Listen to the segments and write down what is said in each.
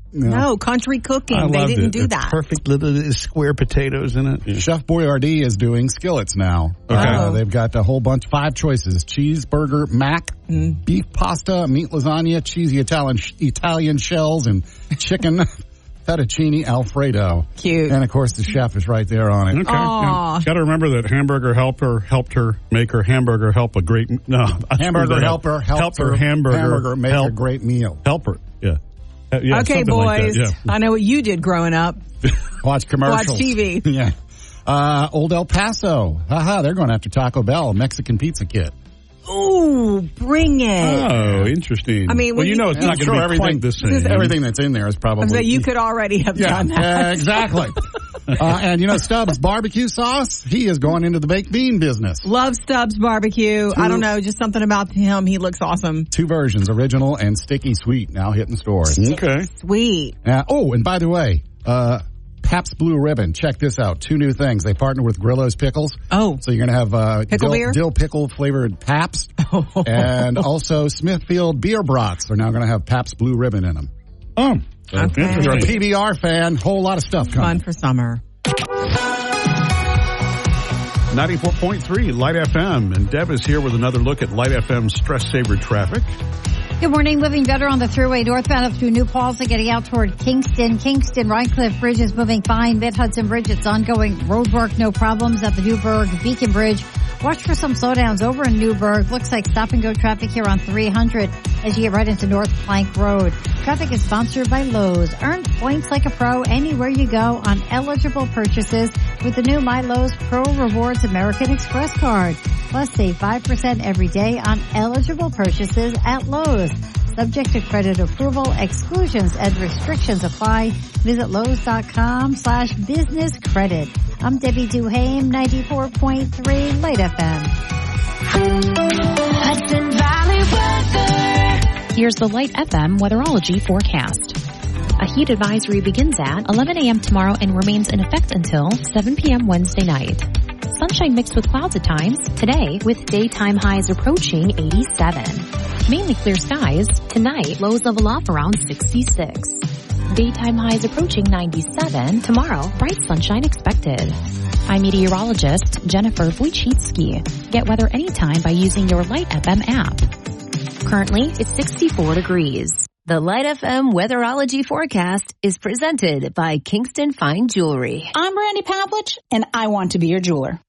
No, country cooking. They didn't do that. Perfect little square potatoes in it. Yeah. Chef Boyardee is doing skillets now. Okay. They've got a whole bunch, 5 choices: cheeseburger, mac, beef pasta, meat lasagna, cheesy Italian shells, and chicken fettuccine Alfredo. Cute. And of course, the chef is right there on it. Okay. Yeah. Got to remember that Hamburger Helper helped her make her hamburger help a great. No, Hamburger Helper helped her hamburger make a great meal. Helper. Yeah. Yeah, okay, boys. Like I know what you did growing up. Watch commercials. Watch TV. Yeah. Old El Paso. They're going after Taco Bell, Mexican pizza kit. Ooh, bring it. Oh, interesting. I mean, well, you know it's not going to be quite the same. Everything that's in there is probably... So you could already have done that. Yeah, exactly. And Stubbs barbecue sauce, he is going into the baked bean business. Love Stubbs barbecue. I don't know, just something about him. He looks awesome. 2 versions, original and sticky sweet, now hitting stores. Okay. Sweet. And by the way, Pabst Blue Ribbon. Check this out. 2 new things. They partner with Grillo's Pickles. Oh. So you're going to have dill pickle flavored Pabst. And also Smithfield beer brats are now going to have Pabst Blue Ribbon in them. Okay. If you're a PBR fan, whole lot of stuff coming. Fun for summer. 94.3 Light FM. And Deb is here with another look at Light FM stress saver traffic. Good morning. Living better on the thruway northbound up through New Paltz and getting out toward Kingston. Rhinecliff Bridge is moving fine. Mid-Hudson Bridge, it's ongoing road work, no problems at the Newburgh Beacon Bridge. Watch for some slowdowns over in Newburgh. Looks like stop-and-go traffic here on 300 as you get right into North Plank Road. Traffic is sponsored by Lowe's. Earn points like a pro anywhere you go on eligible purchases with the new My Lowe's Pro Rewards American Express card. Plus, save 5% every day on eligible purchases at Lowe's. Subject to credit approval, exclusions and restrictions apply. Visit Lowe's.com/business credit. I'm Debbie Duhame, 94.3 Light FM. Hudson Valley weather. Here's the Light FM weatherology forecast. A heat advisory begins at 11 a.m. tomorrow and remains in effect until 7 p.m. Wednesday night. Sunshine mixed with clouds at times today with daytime highs approaching 87. Mainly clear skies. Tonight, lows level off around 66. Daytime highs approaching 97. Tomorrow, bright sunshine expected. I'm meteorologist Jennifer Wojcicki. Get weather anytime by using your Light FM app. Currently, it's 64 degrees. The Light FM weatherology forecast is presented by Kingston Fine Jewelry. I'm Brandy Pavlich, and I want to be your jeweler.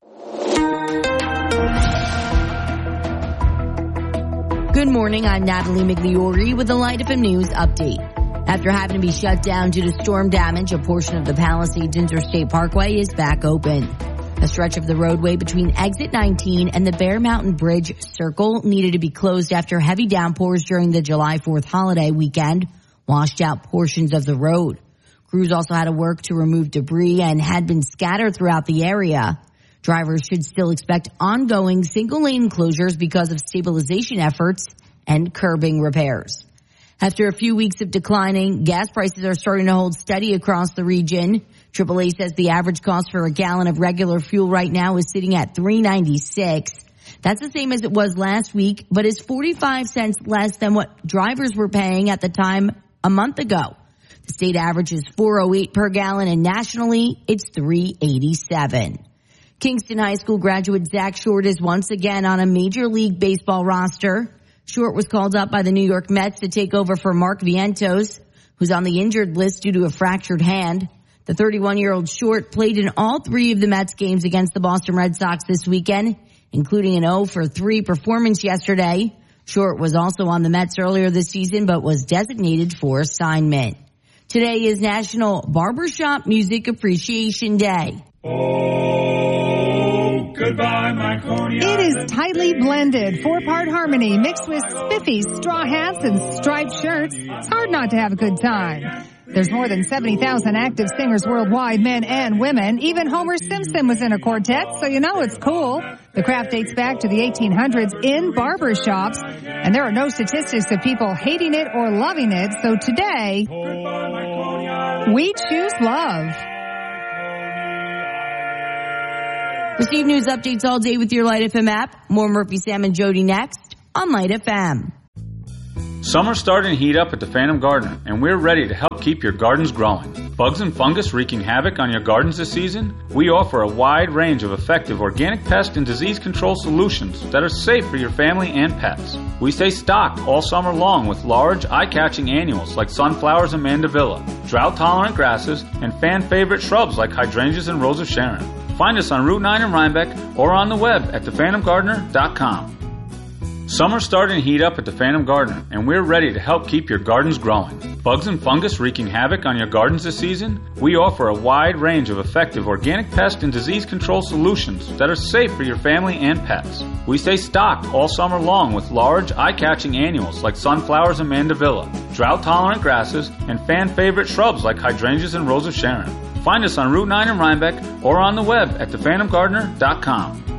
Good morning, I'm Natalie Migliori with the Light FM News Update. After having to be shut down due to storm damage, a portion of the Palisades Interstate Parkway is back open. A stretch of the roadway between Exit 19 and the Bear Mountain Bridge Circle needed to be closed after heavy downpours during the July 4th holiday weekend washed out portions of the road. Crews also had to work to remove debris and had been scattered throughout the area. Drivers should still expect ongoing single-lane closures because of stabilization efforts and curbing repairs. After a few weeks of declining, gas prices are starting to hold steady across the region. AAA says the average cost for a gallon of regular fuel right now is sitting at $3.96. That's the same as it was last week, but is 45 cents less than what drivers were paying at the time a month ago. The state average is $4.08 per gallon, and nationally, it's $3.87. Kingston High School graduate Zach Short is once again on a Major League Baseball roster. Short was called up by the New York Mets to take over for Mark Vientos, who's on the injured list due to a fractured hand. The 31-year-old Short played in all 3 of the Mets games against the Boston Red Sox this weekend, including an 0-for-3 performance yesterday. Short was also on the Mets earlier this season, but was designated for assignment. Today is National Barbershop Music Appreciation Day. Oh, goodbye, my Coney It Island. is tightly blended, 4-part harmony mixed with spiffy straw hats and striped shirts. It's hard not to have a good time. There's more than 70,000 active singers worldwide, men and women. Even Homer Simpson was in a quartet, so you know it's cool. The craft dates back to the 1800s in barbershops, and there are no statistics of people hating it or loving it. So today, we choose love. Receive news updates all day with your Light FM app. More Murphy, Sam, and Jody next on Light FM. Summer's starting to heat up at the Phantom Gardener, and we're ready to help keep your gardens growing. Bugs and fungus wreaking havoc on your gardens this season? We offer a wide range of effective organic pest and disease control solutions that are safe for your family and pets. We stay stocked all summer long with large, eye-catching annuals like sunflowers and mandevilla, drought-tolerant grasses, and fan-favorite shrubs like hydrangeas and rose of Sharon. Find us on Route 9 in Rhinebeck or on the web at thephantomgardener.com. Summer's starting to heat up at the Phantom Gardener, and we're ready to help keep your gardens growing. Bugs and fungus wreaking havoc on your gardens this season? We offer a wide range of effective organic pest and disease control solutions that are safe for your family and pets. We stay stocked all summer long with large, eye-catching annuals like sunflowers and mandevilla, drought-tolerant grasses, and fan-favorite shrubs like hydrangeas and rose of Sharon. Find us on Route 9 in Rhinebeck or on the web at thephantomgardener.com.